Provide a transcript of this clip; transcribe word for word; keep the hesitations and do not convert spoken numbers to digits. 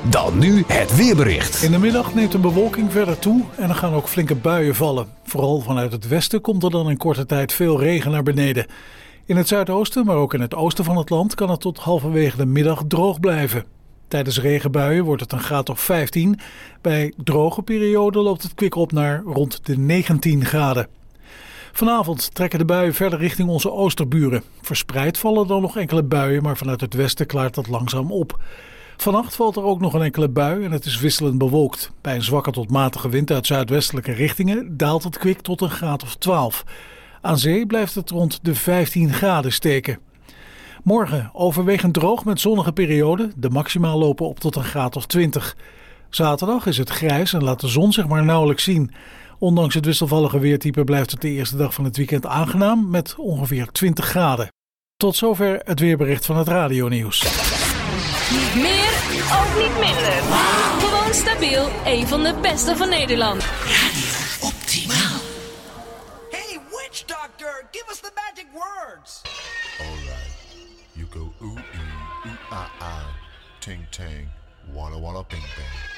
Dan nu het weerbericht. In de middag neemt de bewolking verder toe en er gaan ook flinke buien vallen. Vooral vanuit het westen komt er dan in korte tijd veel regen naar beneden. In het zuidoosten, maar ook in het oosten van het land kan het tot halverwege de middag droog blijven. Tijdens regenbuien wordt het een graad of vijftien. Bij droge perioden loopt het kwik op naar rond de negentien graden. Vanavond trekken de buien verder richting onze oosterburen. Verspreid vallen dan nog enkele buien, maar vanuit het westen klaart dat langzaam op. Vannacht valt er ook nog een enkele bui en het is wisselend bewolkt. Bij een zwakke tot matige wind uit zuidwestelijke richtingen daalt het kwik tot een graad of twaalf. Aan zee blijft het rond de vijftien graden steken. Morgen overwegend droog met zonnige perioden. De maxima lopen op tot een graad of twintig. Zaterdag is het grijs en laat de zon zich maar nauwelijks zien. Ondanks het wisselvallige weertype blijft het de eerste dag van het weekend aangenaam met ongeveer twintig graden. Tot zover het weerbericht van het radionieuws. Niet meer, ook niet minder. Gewoon stabiel, een van de beste van Nederland. Radio Optimaal. Hey, witch doctor, give us the magic words. Alright, you go ooh ee, ooh ah ah, ting tang, walla walla bing bang.